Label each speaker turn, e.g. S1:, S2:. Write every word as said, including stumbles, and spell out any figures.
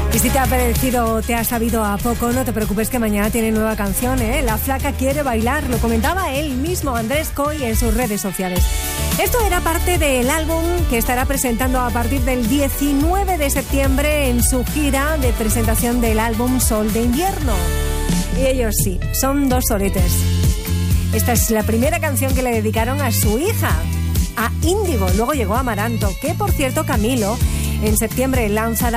S1: Y si te ha parecido, te ha sabido a poco, no te preocupes que mañana tiene nueva canción, ¿eh? La flaca quiere bailar, lo comentaba él mismo, Andrés Coy, en sus redes sociales. Esto era parte del álbum que estará presentando a partir del diecinueve de septiembre en su gira de presentación del álbum Sol de Invierno. Y ellos sí, son dos soretes. Esta es la primera canción que le dedicaron a su hija, a Índigo. Luego llegó Amaranto, que por cierto Camilo en septiembre lanzará